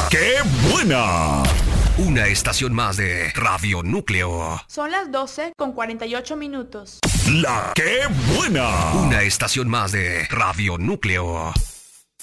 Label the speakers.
Speaker 1: ¡Qué buena!
Speaker 2: Una estación más de Radio Núcleo.
Speaker 3: Son las 12:48 minutos.
Speaker 1: ¡La qué buena!
Speaker 2: Una estación más de Radio Núcleo.